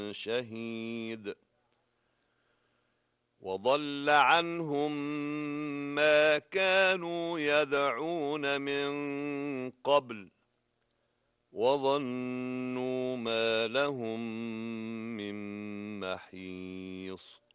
شهيد وضل عنهم ما كانوا يدعون من قبل وظنوا ما لهم من محيص